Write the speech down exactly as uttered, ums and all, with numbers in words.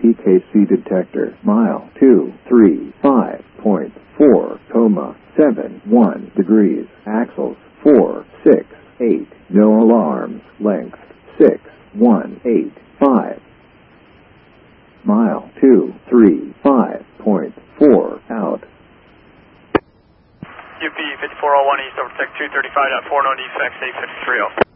P K C detector. Mile two three five point four, comma, seven one degrees. Axles four six eight. No alarms. Length six one eight five. Mile two three five point four out. U P fifty-four oh one East, overtake two thirty-five point four, no defects, eight fifty-three oh.